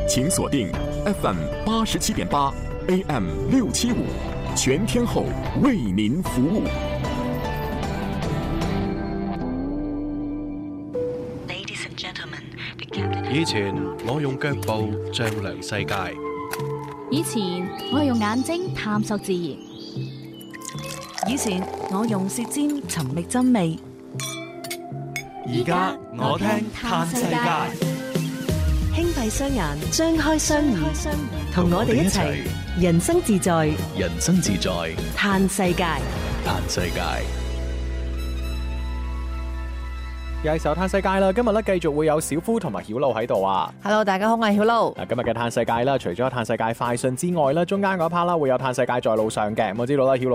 請鎖定 FM 87.8 AM 675，全天候為您服務。 以前我用腳步丈量世界， 以前我用眼睛探索自然， 以前我用舌尖尋覓真味， 而家我聽嘆世界。 輕閉雙眼，張開雙耳，同我哋一齊人生自在， 人生自在， 嘆世界， 嘆世界。 又係時候嘆世界啦！今日咧繼續會有小夫同埋曉露喺度啊。 Hello， 大家好，我係曉露。 今日嘅嘆世界啦，除咗嘆世界快訊之外啦，中間嗰 part 啦會有嘆世界在路上嘅。我知道啦，曉露